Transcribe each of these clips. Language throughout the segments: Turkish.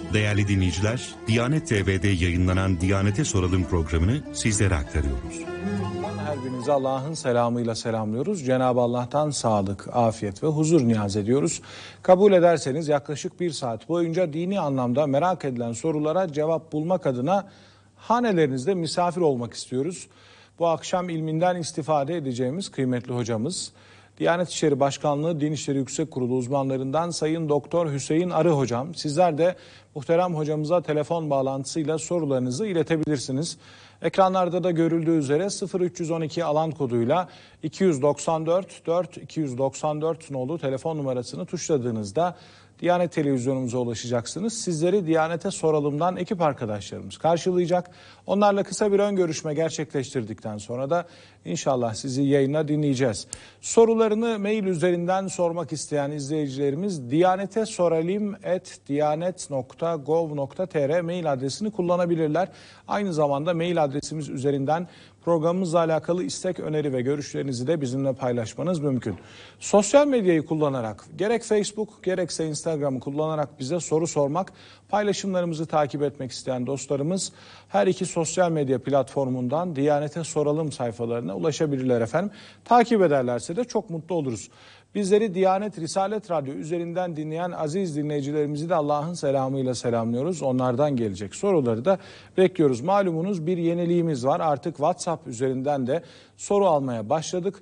Değerli dinleyiciler, Diyanet TV'de yayınlanan Diyanet'e Soralım programını sizlere aktarıyoruz. Her birinizi Allah'ın selamıyla selamlıyoruz. Cenab-ı Allah'tan sağlık, afiyet ve huzur niyaz ediyoruz. Kabul ederseniz yaklaşık bir saat boyunca dini anlamda merak edilen sorulara cevap bulmak adına hanelerinizde misafir olmak istiyoruz. Bu akşam ilminden istifade edeceğimiz kıymetli hocamız, Diyanet İşleri Başkanlığı Din İşleri Yüksek Kurulu uzmanlarından Sayın Doktor Hüseyin Arı hocam. Sizler de muhterem hocamıza telefon bağlantısıyla sorularınızı iletebilirsiniz. Ekranlarda da görüldüğü üzere 0312 alan koduyla 294 4 294 nolu telefon numarasını tuşladığınızda Diyanet televizyonumuza ulaşacaksınız. Sizleri Diyanet'e Soralım'dan ekip arkadaşlarımız karşılayacak. Onlarla kısa bir ön görüşme gerçekleştirdikten sonra da inşallah sizi yayına dinleyeceğiz. Sorularını mail üzerinden sormak isteyen izleyicilerimiz diyanetesoralim@diyanet.gov.tr mail adresini kullanabilirler. Aynı zamanda mail adresimiz üzerinden programımızla alakalı istek, öneri ve görüşlerinizi de bizimle paylaşmanız mümkün. Sosyal medyayı kullanarak, gerek Facebook gerekse Instagram'ı kullanarak bize soru sormak, paylaşımlarımızı takip etmek isteyen dostlarımız her iki sosyal medya platformundan Diyanet'e Soralım sayfalarına ulaşabilirler efendim. Takip ederlerse de çok mutlu oluruz. Bizleri Diyanet Risalet Radyo üzerinden dinleyen aziz dinleyicilerimizi de Allah'ın selamıyla selamlıyoruz. Onlardan gelecek soruları da bekliyoruz. Malumunuz bir yeniliğimiz var. Artık WhatsApp üzerinden de soru almaya başladık.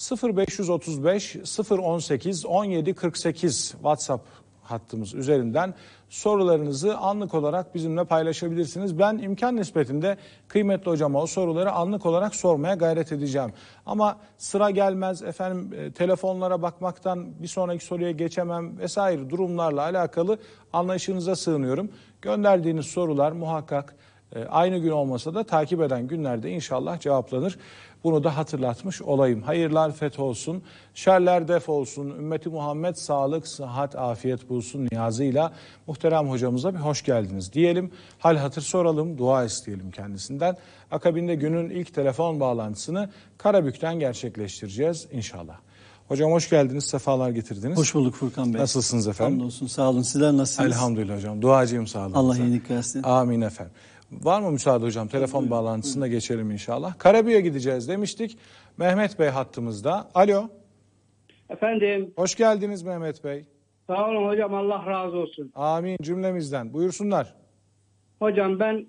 0535 018 1748 WhatsApp hattımız üzerinden sorularınızı anlık olarak bizimle paylaşabilirsiniz. Ben imkan nispetinde kıymetli hocama o soruları anlık olarak sormaya gayret edeceğim. Ama sıra gelmez efendim, telefonlara bakmaktan bir sonraki soruya geçemem vesaire durumlarla alakalı anlayışınıza sığınıyorum. Gönderdiğiniz sorular muhakkak aynı gün olmasa da takip eden günlerde inşallah cevaplanır. Bunu da hatırlatmış olayım. Hayırlar feth olsun, şerler def olsun, ümmeti Muhammed sağlık, sıhhat, afiyet bulsun niyazıyla muhterem hocamıza bir hoş geldiniz diyelim. Hal hatır soralım, dua isteyelim kendisinden. Akabinde günün ilk telefon bağlantısını Karabük'ten gerçekleştireceğiz inşallah. Hocam hoş geldiniz, sefalar getirdiniz. Hoş bulduk Furkan Bey. Nasılsınız efendim? Hamdolsun, sağ olun. Sizler nasılsınız? Elhamdülillah hocam, duacıyım sağ olun. Allah iyilik versin. Amin efendim. Var mı müsaade hocam? Telefon bağlantısına geçelim inşallah. Karabük'e gideceğiz demiştik. Mehmet Bey hattımızda. Alo. Efendim. Hoş geldiniz Mehmet Bey. Sağ olun hocam, Allah razı olsun. Amin cümlemizden. Buyursunlar. Hocam ben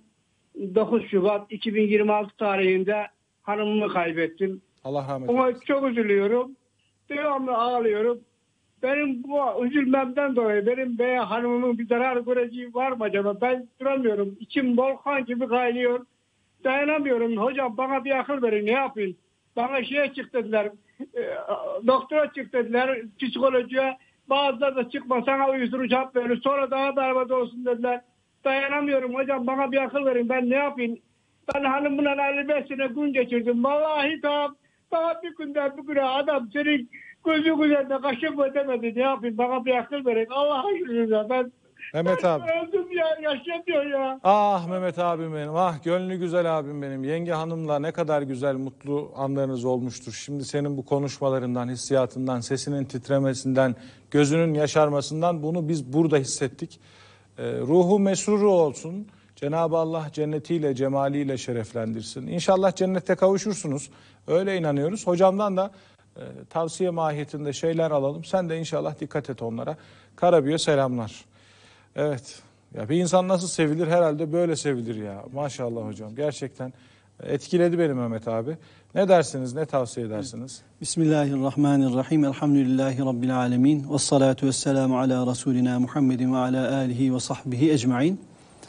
9 Şubat 2026 tarihinde hanımımı kaybettim. Allah rahmet Ona eylesin. çok üzülüyorum. Devamlı ağlıyorum. Benim bu üzülmemden dolayı benim veya hanımımın bir zarar göreceği var mı acaba? Ben duramıyorum. İçim volkan gibi kaynıyor. Dayanamıyorum. Hocam bana bir akıl verin, ne yapayım? Bana şeye çık dediler. Doktora çık dediler. Psikolojiye. Bazıları da çıkma, sana uyuşturucu hap verir. Sonra daha berbat olsun dediler. Dayanamıyorum hocam, bana bir akıl verin. Ben ne yapayım? Ben hanımımla 55 sene gün geçirdim. Vallahi tamam. Bana bir günden bir güne adam senin gözü güzelde kaşık ödemedi. Ne yapayım? Bana bir akıl verin. Allah'a şükür ben. Mehmet abi. Öldüm ya, yaşamıyor ya. Ah Mehmet abim benim. Ah gönlü güzel abim benim. Yenge hanımla ne kadar güzel mutlu anlarınız olmuştur. Şimdi senin bu konuşmalarından, hissiyatından, sesinin titremesinden, gözünün yaşarmasından bunu biz burada hissettik. Ruhu mesruru olsun. Cenab-ı Allah cennetiyle, cemaliyle şereflendirsin. İnşallah cennette kavuşursunuz. Öyle inanıyoruz. Hocamdan da tavsiye mahiyetinde şeyler alalım. Sen de inşallah dikkat et onlara. Karabük'e selamlar. Evet. Ya bir insan nasıl sevilir? Herhalde böyle sevilir ya. Maşallah hocam. Gerçekten etkiledi beni Mehmet abi. Ne dersiniz? Ne tavsiye edersiniz? Bismillahirrahmanirrahim. Elhamdülillahi Rabbil alemin. Vessalatu vesselamu ala Resulina Muhammedin ve ala alihi ve sahbihi ecmain.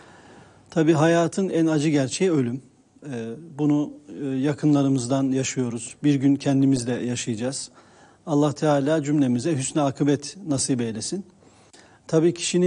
Tabii hayatın en acı gerçeği ölüm. Bunu yakınlarımızdan yaşıyoruz. Bir gün kendimiz de yaşayacağız. Allah Teala cümlemize hüsnü akıbet nasip eylesin. Tabii kişinin